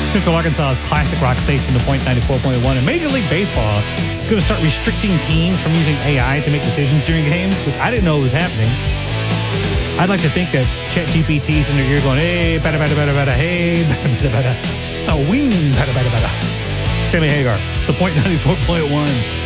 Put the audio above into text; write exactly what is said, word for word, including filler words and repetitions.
Central Arkansas's classic rock station, the Point ninety-four point one. And Major League Baseball is going to start restricting teams from using A I to make decisions during games, which I didn't know was happening. I'd like to think that ChatGPT's in their ear going, hey, bada, bada, bada, bada, hey, bada, bada, bada, swing, bada, bada, bada. Sammy Hagar, it's the Point ninety-four point one.